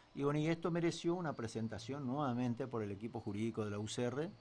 Y bueno, y esto mereció una presentación nuevamente por el equipo jurídico de la UCR,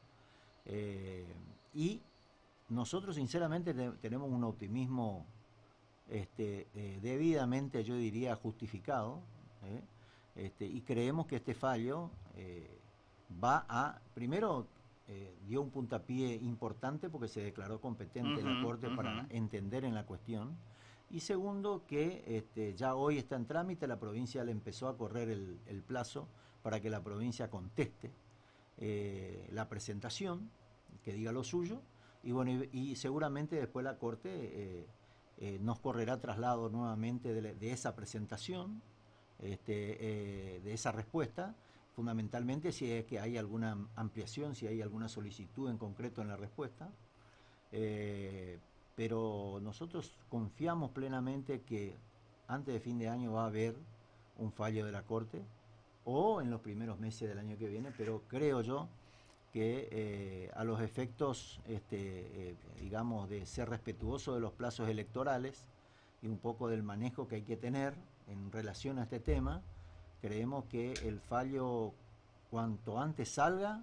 y nosotros sinceramente tenemos un optimismo debidamente, yo diría, justificado, ¿eh? Y creemos que este fallo va a, primero, dio un puntapié importante porque se declaró competente la Ujú, Corte para ujú. entender en la cuestión, y segundo, que ya hoy está en trámite, la provincia le empezó a correr el plazo para que la provincia conteste la presentación, que diga lo suyo, y bueno, y seguramente después la Corte nos correrá traslado nuevamente de esa presentación, de esa respuesta, fundamentalmente si es que hay alguna ampliación, si hay alguna solicitud en concreto en la respuesta. Eh, pero nosotros confiamos plenamente que antes de fin de año va a haber un fallo de la Corte o en los primeros meses del año que viene, pero creo yo que a los efectos, digamos, de ser respetuoso de los plazos electorales y un poco del manejo que hay que tener en relación a este tema, creemos que el fallo cuanto antes salga,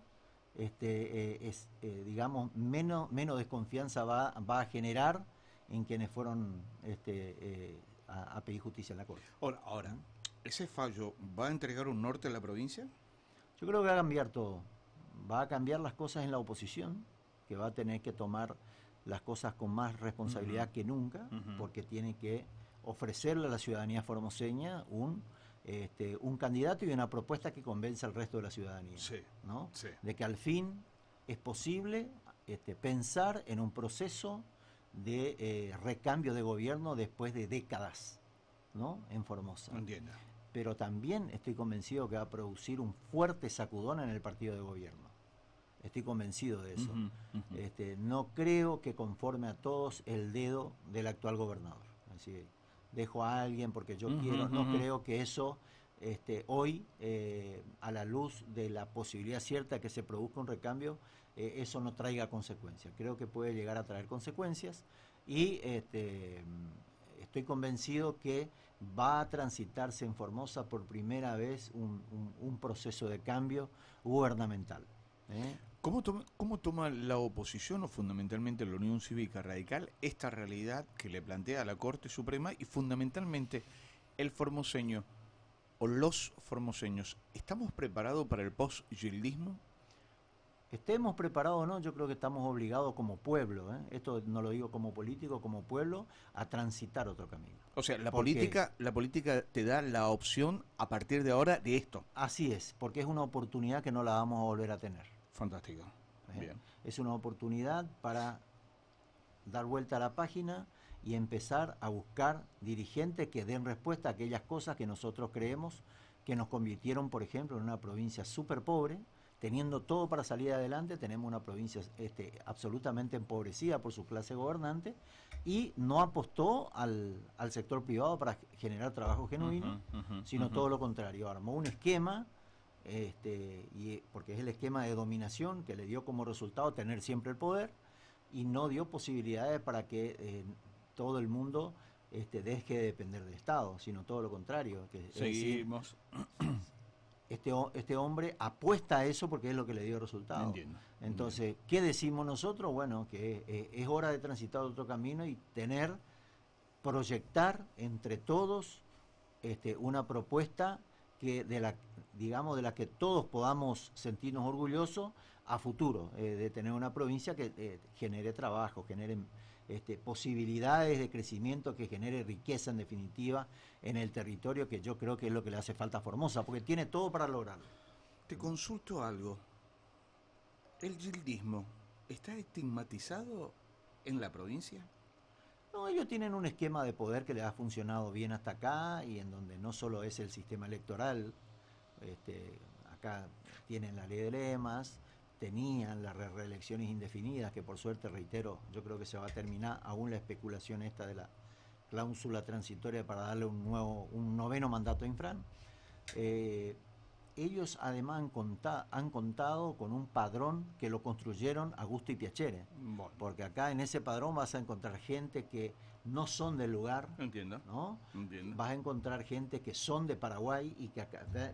digamos, menos desconfianza va a generar en quienes fueron a pedir justicia en la Corte. Ahora, ¿Mm? ¿ese fallo va a entregar un norte a la provincia? Yo creo que va a cambiar todo. Va a cambiar las cosas en la oposición, que va a tener que tomar las cosas con más Ujú, responsabilidad que nunca, ujú. porque tiene que ofrecerle a la ciudadanía formoseña un candidato y una propuesta que convenza al resto de la ciudadanía, Sí, ¿no? sí. De que al fin es posible pensar en un proceso de recambio de gobierno después de décadas, ¿no? En Formosa, Entiendo. pero también estoy convencido que va a producir un fuerte sacudón en el partido de gobierno. Estoy convencido de eso. Ujú, ujú. No creo que conforme a todos el dedo del actual gobernador. Así, dejo a alguien porque yo Ujú, quiero. No ujú. creo que eso hoy, a la luz de la posibilidad cierta que se produzca un recambio, eso no traiga consecuencias. Creo que puede llegar a traer consecuencias y estoy convencido que va a transitarse en Formosa por primera vez un proceso de cambio gubernamental. ¿Eh? Cómo toma la oposición o fundamentalmente la Unión Cívica Radical esta realidad que le plantea la Corte Suprema y fundamentalmente el formoseño o los formoseños? ¿Estamos preparados para el post-gildismo? Estemos preparados o no, yo creo que estamos obligados como pueblo, esto no lo digo como político, como pueblo, a transitar otro camino. O sea, Porque la política te da la opción a partir de ahora de esto. así es, porque es una oportunidad que no la vamos a volver a tener. Fantástico. ¿Eh? Bien. Es una oportunidad para dar vuelta a la página y empezar a buscar dirigentes que den respuesta a aquellas cosas que nosotros creemos que nos convirtieron, por ejemplo, en una provincia súper pobre, teniendo todo para salir adelante, tenemos una provincia absolutamente empobrecida por su clase gobernante y no apostó al sector privado para generar trabajo Ujú, genuino, ujú, sino ujú. todo lo contrario, armó un esquema, porque es el esquema de dominación que le dio como resultado tener siempre el poder y no dio posibilidades para que todo el mundo deje de depender del Estado, sino todo lo contrario, que es decir, Seguimos. este hombre apuesta a eso porque es lo que le dio resultado. Entiendo, entiendo. Entonces, ¿qué decimos nosotros? Bueno, que es hora de transitar otro camino y proyectar entre todos una propuesta que digamos de la que todos podamos sentirnos orgullosos a futuro, de tener una provincia que genere trabajo, genere posibilidades de crecimiento, que genere riqueza en definitiva en el territorio, que yo creo que es lo que le hace falta a Formosa, porque tiene todo para lograrlo. Te consulto algo. ¿El gildismo está estigmatizado en la provincia? No, ellos tienen un esquema de poder que les ha funcionado bien hasta acá y en donde no solo es el sistema electoral, acá tienen la ley de lemas, tenían las reelecciones indefinidas, que por suerte, reitero, yo creo que se va a terminar aún la especulación esta de la cláusula transitoria para darle un noveno mandato a Infran. Eh, Ellos además han contado con un padrón que lo construyeron a gusto y piacere, Bueno, porque acá en ese padrón vas a encontrar gente que no son del lugar, entiendo, ¿no? entiendo. Vas a encontrar gente que son de Paraguay y que acá